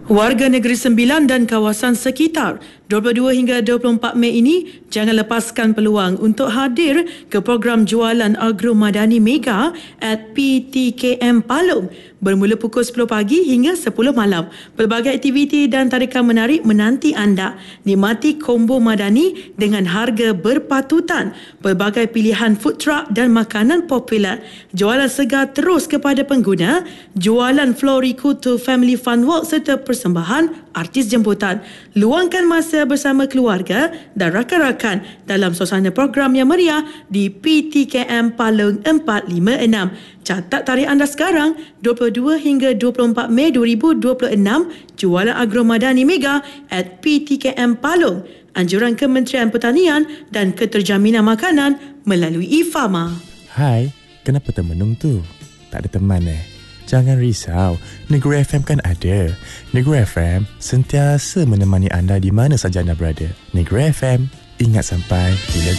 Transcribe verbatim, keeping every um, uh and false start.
Warga Negeri Sembilan dan kawasan sekitar, dua puluh dua hingga dua puluh empat Mei ini jangan lepaskan peluang untuk hadir ke program jualan Agro Madani Mega at P T K M Palung bermula pukul sepuluh pagi hingga sepuluh malam. Pelbagai aktiviti dan tarikan menarik menanti anda. Nikmati kombo Madani dengan harga berpatutan, pelbagai pilihan food truck dan makanan popular, jualan segar terus kepada pengguna, jualan Floriculture Family Fun Walk serta persembahan artis jemputan. Luangkan masa bersama keluarga dan rakan-rakan dalam suasana program yang meriah di P T K M Palung empat lima enam. Catat tarikh anda sekarang, dua puluh dua hingga dua puluh empat Mei dua ribu dua puluh enam, jualan Agro Madani Mega at P T K M Palung. Anjuran Kementerian Pertanian dan Keterjaminan Makanan melalui I F A M A. Hai, kenapa termenung tu? Tak ada teman eh? Jangan risau, Negeri F M kan ada. Negeri F M sentiasa menemani anda di mana saja anda berada. Negeri F M, ingat sampai bila